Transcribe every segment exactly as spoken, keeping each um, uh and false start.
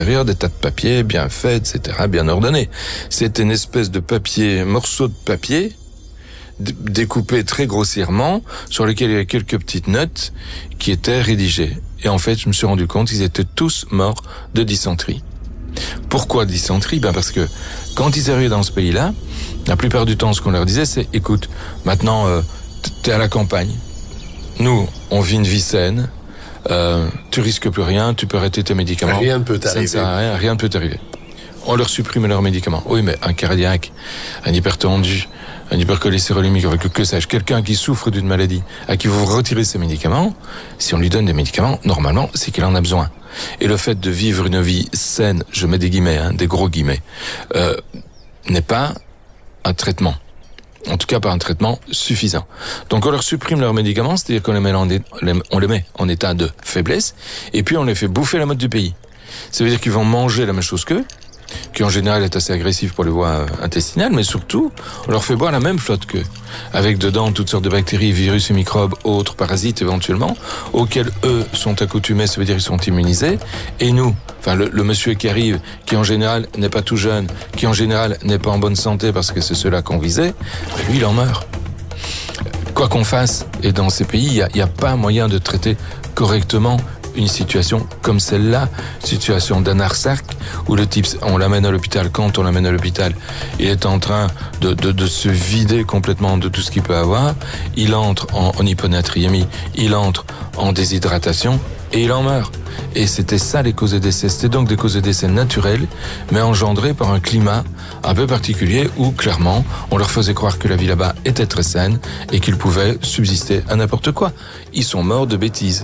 des tas de papier bien fait, et cetera, bien ordonné. C'était une espèce de papier, morceau de papier, d- découpé très grossièrement, sur lequel il y avait quelques petites notes qui étaient rédigées. Et en fait, je me suis rendu compte qu'ils étaient tous morts de dysenterie. Pourquoi dysenterie? Ben parce que quand ils arrivaient dans ce pays-là, la plupart du temps, ce qu'on leur disait, c'est « Écoute, maintenant, euh, t'es à la campagne. Nous, on vit une vie saine. Euh, tu risques plus rien, tu peux arrêter tes médicaments. Rien ne peut t'arriver. Ça ne sert à rien, rien ne peut t'arriver. » On leur supprime leurs médicaments. Oui, mais un cardiaque, un hypertendu, un hypercholestérolémique, avec que sais-je, quelqu'un qui souffre d'une maladie, à qui vous retirez ses médicaments, si on lui donne des médicaments, normalement, c'est qu'il en a besoin. Et le fait de vivre une vie saine, je mets des guillemets, hein, des gros guillemets, euh, n'est pas un traitement. En tout cas, pas un traitement suffisant. Donc, on leur supprime leurs médicaments, c'est-à-dire qu'on les met en, dé- on les met en état de faiblesse, et puis on les fait bouffer la mode du pays. Ça veut dire qu'ils vont manger la même chose qu'eux, qui en général est assez agressif pour les voies intestinales, mais surtout, on leur fait boire la même flotte qu'eux, avec dedans toutes sortes de bactéries, virus et microbes, autres parasites éventuellement, auxquels eux sont accoutumés, ça veut dire qu'ils sont immunisés, et nous, enfin le, le monsieur qui arrive, qui en général n'est pas tout jeune, qui en général n'est pas en bonne santé parce que c'est ceux-là qu'on visait, ben lui il en meurt. Quoi qu'on fasse, et dans ces pays, il n'y a, y a pas moyen de traiter correctement une situation comme celle-là, situation d'anarsac, où le type, on l'amène à l'hôpital, quand on l'amène à l'hôpital, il est en train de, de, de se vider complètement de tout ce qu'il peut avoir, il entre en, en hyponatriémie, il entre en déshydratation, et il en meurt. Et c'était ça les causes de décès. C'était donc des causes de décès naturelles, mais engendrées par un climat un peu particulier où, clairement, on leur faisait croire que la vie là-bas était très saine et qu'ils pouvaient subsister à n'importe quoi. Ils sont morts de bêtises.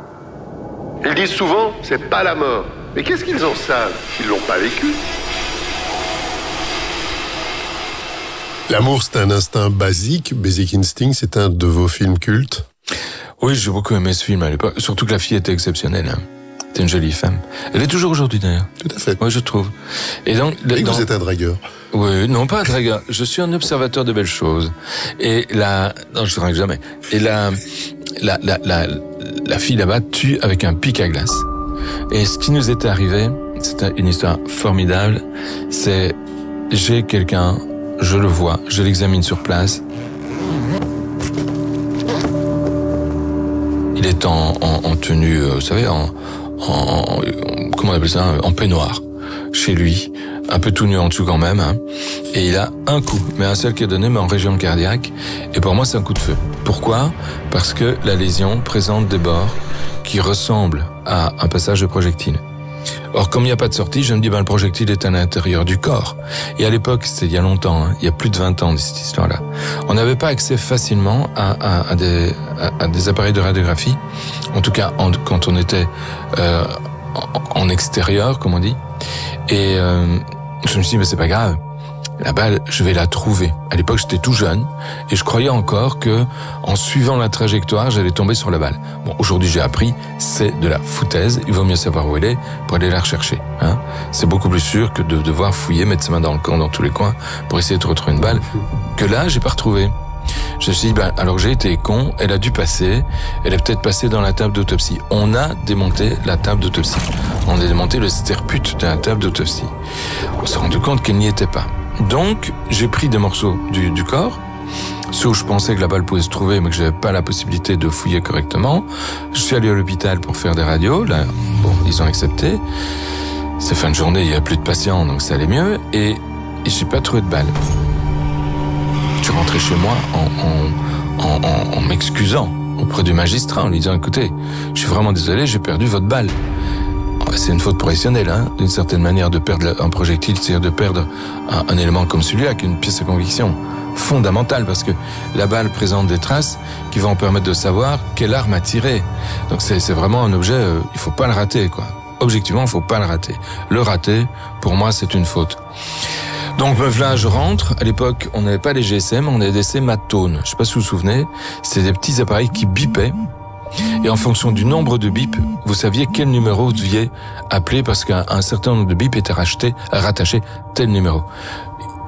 Ils disent souvent, c'est pas la mort. Mais qu'est-ce qu'ils en savent? Ils l'ont pas vécu. L'amour, c'est un instinct basique. Basic Instinct, c'est un de vos films cultes. Oui, j'ai beaucoup aimé ce film à l'époque. Surtout que la fille était exceptionnelle. Hein. C'était une jolie femme. Elle est toujours aujourd'hui d'ailleurs. Tout à fait. Oui, je trouve. Et donc, Et dans... vous êtes un dragueur. Oui, non, pas un dragueur. Je suis un observateur de belles choses. Et la, non, je ne drague jamais. Et la, la, la, la, la fille là-bas tue avec un pic à glace. Et ce qui nous était arrivé, c'est une histoire formidable. C'est, j'ai quelqu'un, je le vois, je l'examine sur place. Il est en, en, en tenue, vous savez, en, en, comment on appelle ça, en peignoir, chez lui, un peu tout nu en dessous quand même, hein. Et il a un coup, mais un seul qui est donné, mais en région cardiaque, et pour moi c'est un coup de feu. Pourquoi? Parce que la lésion présente des bords qui ressemblent à un passage de projectile. Or, comme il n'y a pas de sortie, je me dis, ben, le projectile est à l'intérieur du corps. Et à l'époque, c'était il y a longtemps, hein, il y a plus de vingt ans de cette histoire-là, on n'avait pas accès facilement à, à, à, des, à, à des appareils de radiographie, en tout cas en, quand on était euh, en, en extérieur, comme on dit. Et euh, je me suis dit, mais c'est pas grave, la balle, je vais la trouver. À l'époque, j'étais tout jeune et je croyais encore que, en suivant la trajectoire, j'allais tomber sur la balle. Bon, aujourd'hui, j'ai appris, c'est de la foutaise. Il vaut mieux savoir où elle est pour aller la rechercher. Hein. C'est beaucoup plus sûr que de devoir fouiller, mettre ses mains dans le camp, dans tous les coins, pour essayer de retrouver une balle. Que là, j'ai pas retrouvé. Je me suis dit, ben, alors j'ai été con, elle a dû passer, elle est peut-être passée dans la table d'autopsie. On a démonté la table d'autopsie. On a démonté le sterput de la table d'autopsie. On s'est rendu compte qu'elle n'y était pas. Donc, j'ai pris des morceaux du, du corps, ceux où je pensais que la balle pouvait se trouver, mais que j'avais pas la possibilité de fouiller correctement. Je suis allé à l'hôpital pour faire des radios. Là, bon, ils ont accepté. C'est fin de journée, il y a plus de patients, donc ça allait mieux. Et, et j'ai pas trouvé de balle. Je suis rentré chez moi en, en, en, en, en m'excusant auprès du magistrat, en lui disant, écoutez, je suis vraiment désolé, j'ai perdu votre balle. C'est une faute professionnelle, hein, d'une certaine manière, de perdre un projectile, c'est-à-dire de perdre un, un élément comme celui-là, qui est une pièce de conviction fondamentale, parce que la balle présente des traces qui vont permettre de savoir quelle arme a tiré. Donc c'est, c'est vraiment un objet, euh, il faut pas le rater, quoi. Objectivement, il faut pas le rater. Le rater, pour moi, c'est une faute. Donc me voilà, je rentre. À l'époque, on n'avait pas les G S M, on avait des sématones. Je sais pas si vous vous souvenez, c'était des petits appareils qui bipaient. Et en fonction du nombre de bips, vous saviez quel numéro vous deviez appeler parce qu'un un certain nombre de bips étaient rachetés, rattachés tel numéro.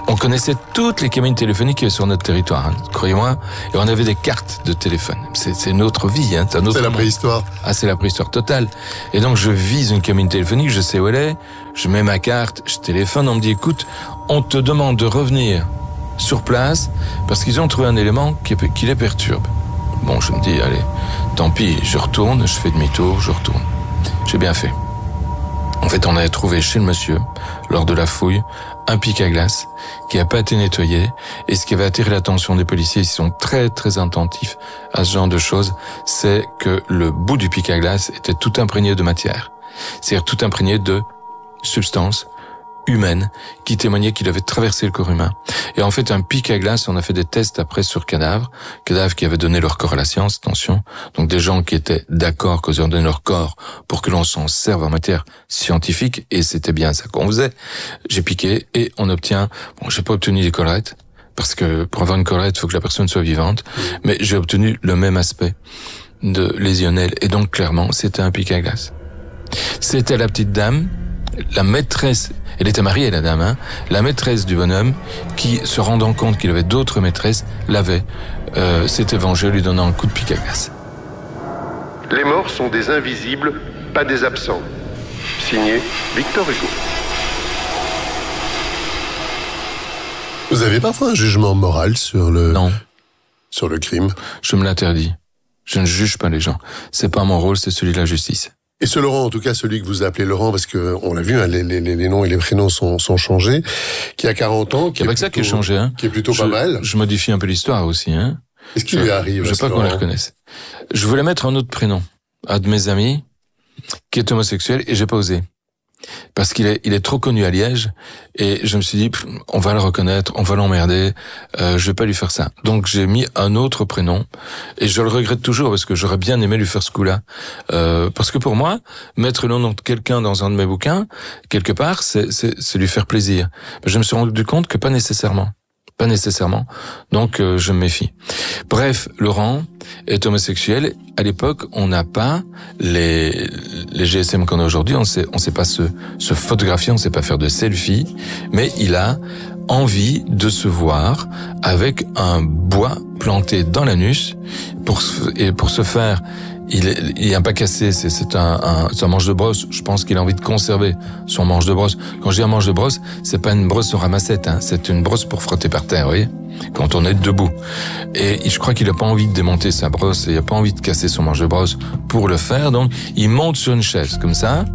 On connaissait toutes les cabines téléphoniques qui étaient sur notre territoire, hein, croyez-moi, et on avait des cartes de téléphone. C'est, c'est notre vie, hein, c'est un autre C'est la monde. préhistoire. Ah, c'est la préhistoire totale. Et donc, je vise une cabine téléphonique, je sais où elle est, je mets ma carte, je téléphone, on me dit, écoute, on te demande de revenir sur place parce qu'ils ont trouvé un élément qui, qui les perturbe. Bon, je me dis, allez, tant pis, je retourne, je fais demi-tour, je retourne. J'ai bien fait. En fait, on avait trouvé chez le monsieur, lors de la fouille, un pic à glace qui n'a pas été nettoyé. Et ce qui avait attiré l'attention des policiers, ils sont très très attentifs à ce genre de choses, c'est que le bout du pic à glace était tout imprégné de matière. C'est-à-dire tout imprégné de substances humaines qui témoignaient qu'il avait traversé le corps humain. Et en fait, un pic à glace, on a fait des tests après sur cadavres, cadavres qui avaient donné leur corps à la science, attention. Donc des gens qui étaient d'accord qu'ils ont donné leur corps pour que l'on s'en serve en matière scientifique, et c'était bien ça qu'on faisait. J'ai piqué et on obtient, bon, j'ai pas obtenu des collerettes, parce que pour avoir une collerette, il faut que la personne soit vivante, mais j'ai obtenu le même aspect de lésionnel, et donc clairement, c'était un pic à glace. C'était la petite dame, la maîtresse, elle était mariée la dame, hein, la maîtresse du bonhomme, qui, se rendant compte qu'il avait d'autres maîtresses, l'avait, euh, s'était vengée en lui donnant un coup de pic à glace. Les morts sont des invisibles, pas des absents. Signé Victor Hugo. Vous avez parfois un jugement moral sur le, Non, sur le crime? je me l'interdis. Je ne juge pas les gens. C'est pas mon rôle, c'est celui de la justice. Et ce Laurent, en tout cas celui que vous appelez Laurent, parce que on l'a vu, hein, les, les, les noms et les prénoms sont, sont changés, qui a quarante ans, qui Il y a est pas que ça qui a plutôt- changé, hein. qui est plutôt Je, pas mal. je modifie un peu l'histoire aussi, hein. Qu'est-ce qui lui arrive? Je à veux ce pas qu'on les Laurent reconnaisse. Je voulais mettre un autre prénom à de mes amis qui est homosexuel et j'ai pas osé. Parce qu'il est, il est trop connu à Liège et je me suis dit, pff, on va le reconnaître, on va l'emmerder, euh, je vais pas lui faire ça. Donc j'ai mis un autre prénom et je le regrette toujours parce que j'aurais bien aimé lui faire ce coup-là. Euh, parce que pour moi, mettre le nom de quelqu'un dans un de mes bouquins, quelque part, c'est, c'est, c'est lui faire plaisir. Mais je me suis rendu compte que pas nécessairement. Pas nécessairement. Donc, euh, je me méfie. Bref, Laurent est homosexuel. À l'époque, on n'a pas les, les G S M qu'on a aujourd'hui. On sait, on sait pas se, se photographier, on sait pas faire de selfie. Mais il a envie de se voir avec un bois planté dans l'anus. Pour, se- et pour ce faire, il est, il est un pas cassé, c'est, c'est un, un, c'est un manche de brosse. Je pense qu'il a envie de conserver son manche de brosse. Quand je dis un manche de brosse, c'est pas une brosse au ramassette, hein. C'est une brosse pour frotter par terre, vous voyez, quand on est debout. Et je crois qu'il a pas envie de démonter sa brosse, et il a pas envie de casser son manche de brosse pour le faire, donc il monte sur une chaise, comme ça.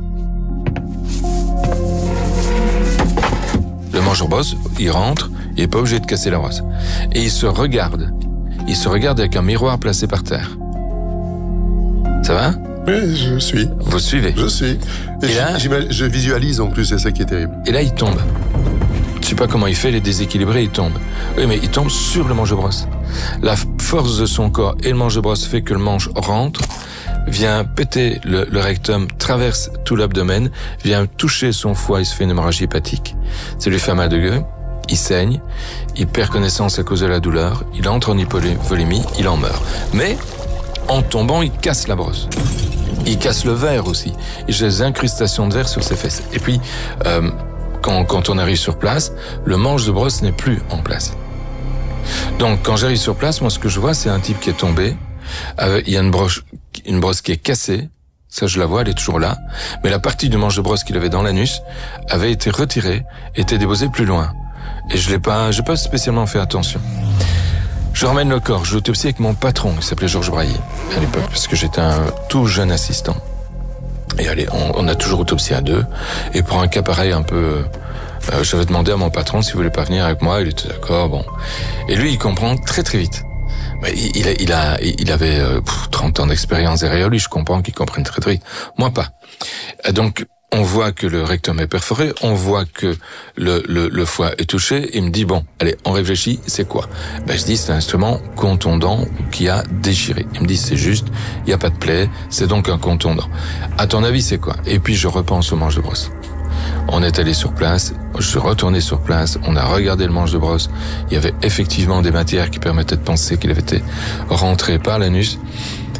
Le manche de brosse, il rentre, il est pas obligé de casser la brosse. Et il se regarde. Il se regarde avec un miroir placé par terre. Ça va? Oui, je suis. Vous suivez? Je suis. Et, Et là- j'imagine- je visualise en plus, c'est ça qui est terrible. Et là, il tombe. Je sais pas comment il fait, il est déséquilibré, il tombe. Oui, mais il tombe sur le manche de brosse. La force de son corps et le manche de brosse fait que le manche rentre, vient péter le, le rectum, traverse tout l'abdomen, vient toucher son foie, il se fait une hémorragie hépatique. Ça lui fait mal de gueule, il saigne, il perd connaissance à cause de la douleur, il entre en hypovolémie, il en meurt. Mais, en tombant, il casse la brosse. Il casse le verre aussi. Et j'ai des incrustations de verre sur ses fesses. Et puis, euh, quand, quand on arrive sur place, le manche de brosse n'est plus en place. Donc, quand j'arrive sur place, moi, ce que je vois, c'est un type qui est tombé. Euh, il y a une broche, une brosse qui est cassée. Ça, je la vois, elle est toujours là. Mais la partie du manche de brosse qu'il avait dans l'anus avait été retirée, était déposée plus loin. Et je l'ai pas, j'ai pas spécialement fait attention. Je ramène le corps, je l'autopsie avec mon patron, il s'appelait Georges Brailly, à l'époque, parce que j'étais un tout jeune assistant. Et allez, on, on a toujours autopsié à deux. Et pour un cas pareil, un peu, euh, j'avais demandé à mon patron s'il voulait pas venir avec moi, il était d'accord, bon. Et lui, il comprend très très vite. Mais il, il, a, il, a, il avait euh, pff, trente ans d'expérience derrière lui, je comprends qu'il comprenne très très vite. Moi, pas. Et donc, on voit que le rectum est perforé, on voit que le, le, le foie est touché, il me dit, bon, allez, on réfléchit, c'est quoi? Ben, je dis, c'est un instrument contondant qui a déchiré. Il me dit, c'est juste, il n'y a pas de plaie, c'est donc un contondant. À ton avis, c'est quoi? Et puis, je repense au manche de brosse. On est allé sur place, je suis retourné sur place, on a regardé le manche de brosse, il y avait effectivement des matières qui permettaient de penser qu'il avait été rentré par l'anus.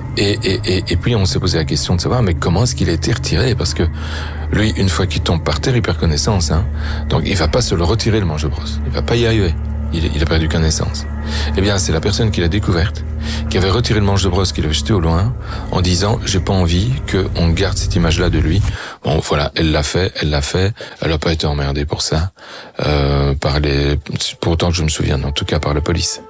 Et, et, et, et puis on s'est posé la question de savoir, mais comment est-ce qu'il a été retiré? Parce que lui, une fois qu'il tombe par terre, il perd connaissance. Hein. Donc il va pas se le retirer, le manche de brosse. Il va pas y arriver. Il, il a perdu connaissance. Eh bien, c'est la personne qui l'a découverte, qui avait retiré le manche de brosse, qui l'avait jeté au loin, en disant, j'ai pas envie qu'on garde cette image-là de lui. Bon, voilà, elle l'a fait, elle l'a fait. Elle a pas été emmerdée pour ça, euh, par les, pour autant que je me souvienne, en tout cas par la police.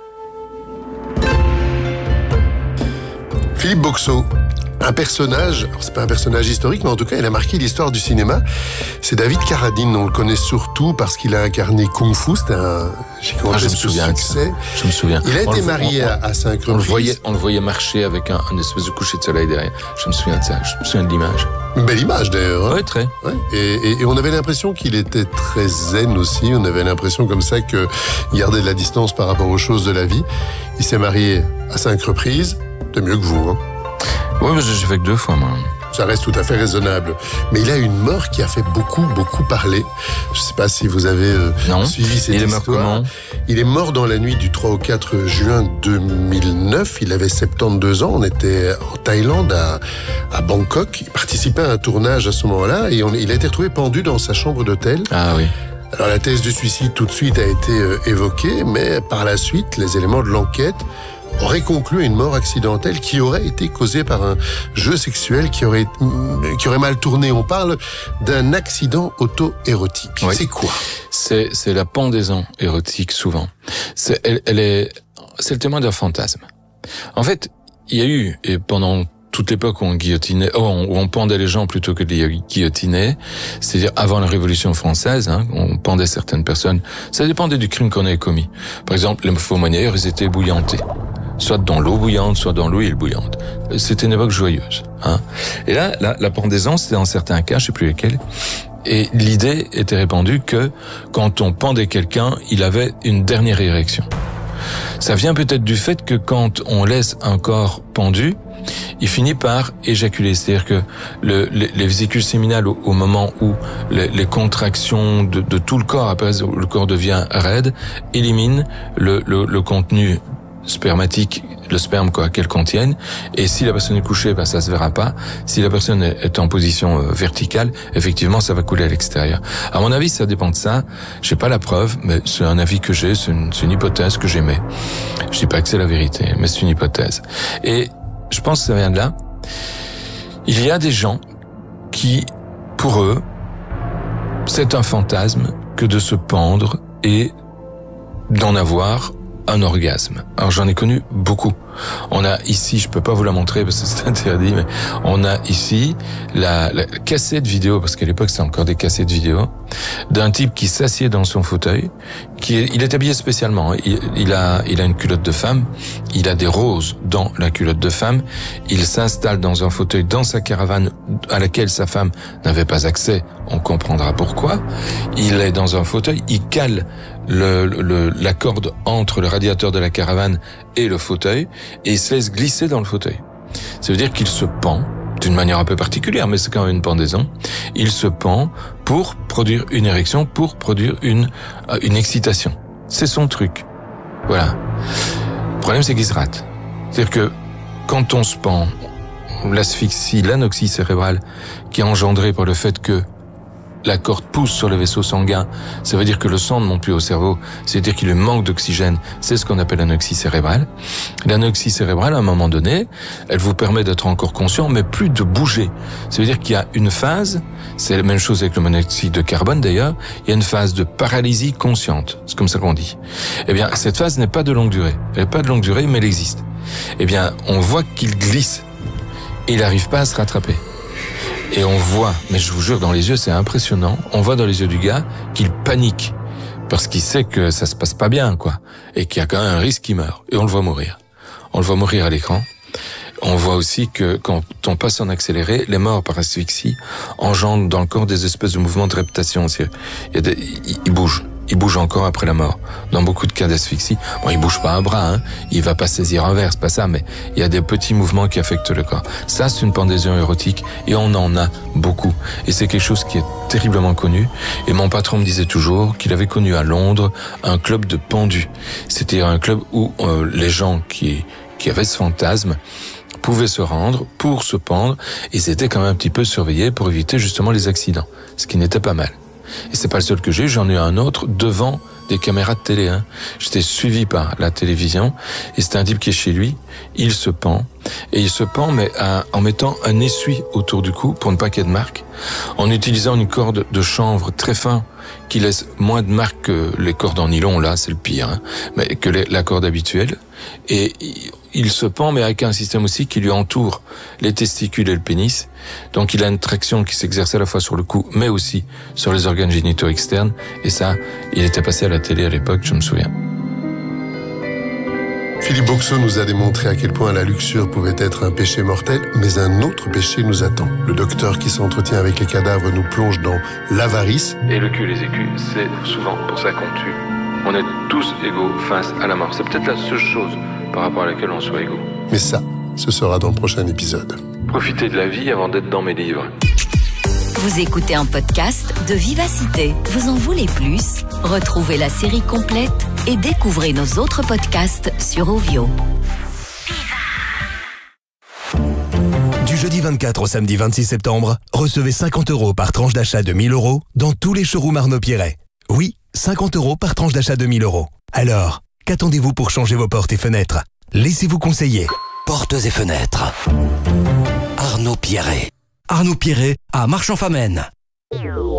Philippe Boxeau, un personnage, alors c'est pas un personnage historique, mais en tout cas, il a marqué l'histoire du cinéma. C'est David Carradine. On le connaît surtout parce qu'il a incarné Kung Fu. C'était un gigantesque ah, je me souviens succès. Je me souviens. Il a été on marié on, à, à cinq reprises. On le voyait, on le voyait marcher avec un, un espèce de coucher de soleil derrière. Je me souviens de ça. Je me souviens de l'image. Une belle image d'ailleurs. Hein. Oui, très. Ouais. Et, et, et on avait l'impression qu'il était très zen aussi. On avait l'impression comme ça qu'il gardait de la distance par rapport aux choses de la vie. Il s'est marié à cinq reprises. De mieux que vous, hein. Oui, mais j'ai fait que deux fois, moi. Ça reste tout à fait raisonnable. Mais il a une mort qui a fait beaucoup, beaucoup parler. Je ne sais pas si vous avez euh, non. suivi cette il histoire. Est mort comment ? Il est mort dans la nuit du trois au quatre juin deux mille neuf. Il avait soixante-douze ans. On était en Thaïlande, à, à Bangkok. Il participait à un tournage à ce moment-là et on, il a été retrouvé pendu dans sa chambre d'hôtel. Ah oui. Alors la thèse du suicide tout de suite a été euh, évoquée, mais par la suite, les éléments de l'enquête aurait conclu à une mort accidentelle qui aurait été causée par un jeu sexuel qui aurait, qui aurait mal tourné. On parle d'un accident auto-érotique. Oui. C'est quoi? C'est, c'est la pendaison érotique, souvent. C'est, elle, elle est, c'est le témoin d'un fantasme. En fait, il y a eu, et pendant toute l'époque où on guillotinait, oh, où on pendait les gens plutôt que de les guillotiner, c'est-à-dire avant la Révolution française, hein, on pendait certaines personnes. Ça dépendait du crime qu'on avait commis. Par exemple, les faux-monnayeurs, ils étaient bouillantés. Soit dans l'eau bouillante, soit dans l'huile bouillante. C'était une époque joyeuse. Hein. Et là, la, la pendaison, c'était dans certains cas, je sais plus lesquels, et l'idée était répandue que quand on pendait quelqu'un, il avait une dernière érection. Ça vient peut-être du fait que quand on laisse un corps pendu, il finit par éjaculer. C'est-à-dire que le, les, les vésicules séminales, au, au moment où les, les contractions de, de tout le corps, après le corps devient raide, éliminent le, le, le contenu spermatique, le sperme quoi qu'elle contienne, et si la personne est couchée, ben ça se verra pas. Si la personne est en position euh, verticale, effectivement, ça va couler à l'extérieur. À mon avis, ça dépend de ça. J'ai pas la preuve, mais c'est un avis que j'ai, c'est une, c'est une hypothèse que j'émets. Je dis pas que c'est la vérité, mais c'est une hypothèse. Et je pense que ça vient de là. Il y a des gens qui, pour eux, c'est un fantasme que de se pendre et d'en avoir un orgasme. Alors j'en ai connu beaucoup. On a ici, je peux pas vous la montrer parce que c'est interdit, mais on a ici la, la cassette vidéo, parce qu'à l'époque c'est encore des cassettes vidéo, d'un type qui s'assied dans son fauteuil, qui est, il est habillé spécialement. Il, il a, il a une culotte de femme, il a des roses dans la culotte de femme, il s'installe dans un fauteuil dans sa caravane à laquelle sa femme n'avait pas accès. On comprendra pourquoi. Il est dans un fauteuil, il cale le, le, la corde entre le radiateur de la caravane et le fauteuil, et il se laisse glisser dans le fauteuil. Ça veut dire qu'il se pend, d'une manière un peu particulière, mais c'est quand même une pendaison. Il se pend pour produire une érection, pour produire une, une excitation. C'est son truc. Voilà. Le problème, c'est qu'il se rate. C'est-à-dire que quand on se pend, l'asphyxie, l'anoxie cérébrale, qui est engendrée par le fait que la corde pousse sur le vaisseau sanguin, ça veut dire que le sang ne monte plus au cerveau, c'est-à-dire qu'il lui manque d'oxygène, c'est ce qu'on appelle l'anoxie cérébrale. L'anoxie cérébrale, à un moment donné, elle vous permet d'être encore conscient, mais plus de bouger. Ça veut dire qu'il y a une phase, c'est la même chose avec le monoxyde de carbone d'ailleurs, il y a une phase de paralysie consciente, c'est comme ça qu'on dit. Eh bien, cette phase n'est pas de longue durée, elle n'est pas de longue durée, mais elle existe. Eh bien, on voit qu'il glisse, et il n'arrive pas à se rattraper. Et on voit, mais je vous jure, dans les yeux, c'est impressionnant, on voit dans les yeux du gars qu'il panique, parce qu'il sait que ça se passe pas bien, quoi, et qu'il y a quand même un risque qu'il meure. Et on le voit mourir. On le voit mourir à l'écran. On voit aussi que quand on passe en accéléré, les morts par asphyxie engendrent dans le corps des espèces de mouvements de reptation. Il y a des, ils bougent. Il bouge encore après la mort. Dans beaucoup de cas d'asphyxie, bon, il bouge pas un bras, hein. Il va pas saisir un verre, c'est pas ça, mais il y a des petits mouvements qui affectent le corps. Ça, c'est une pendaison érotique, et on en a beaucoup. Et c'est quelque chose qui est terriblement connu. Et mon patron me disait toujours qu'il avait connu à Londres un club de pendus. C'était un club où euh, les gens qui qui avaient ce fantasme pouvaient se rendre pour se pendre, et ils étaient quand même un petit peu surveillés pour éviter justement les accidents, ce qui n'était pas mal. Et c'est pas le seul que j'ai eu, j'en ai eu un autre devant des caméras de télé. Hein. J'étais suivi par la télévision, et c'est un type qui est chez lui, il se pend, et il se pend mais à, en mettant un essuie autour du cou pour ne pas qu'il y ait de marque, en utilisant une corde de chanvre très fin qui laisse moins de marques que les cordes en nylon, là c'est le pire, hein, mais que les, la corde habituelle, et il, il se pend mais avec un système aussi qui lui entoure les testicules et le pénis, donc il a une traction qui s'exerce à la fois sur le cou mais aussi sur les organes génitaux externes, et ça, il était passé à la télé à l'époque, je me souviens. Philippe Boxeau nous a démontré à quel point la luxure pouvait être un péché mortel, mais un autre péché nous attend. Le docteur qui s'entretient avec les cadavres nous plonge dans l'avarice. Et le cul, les écus, c'est souvent pour ça qu'on tue. On est tous égaux face à la mort. C'est peut-être la seule chose par rapport à laquelle on soit égaux. Mais ça, ce sera dans le prochain épisode. Profitez de la vie avant d'être dans mes livres. Vous écoutez un podcast de Vivacité. Vous en voulez plus? Retrouvez la série complète et découvrez nos autres podcasts sur Ovio. Du jeudi vingt-quatre au samedi vingt-six septembre, recevez cinquante euros par tranche d'achat de mille euros dans tous les showrooms Arnaud Pierret. Oui, cinquante euros par tranche d'achat de mille euros. Alors, qu'attendez-vous pour changer vos portes et fenêtres? Laissez-vous conseiller. Portes et fenêtres. Arnaud Pierret. Arnaud Pierret à Marchand-Famenne.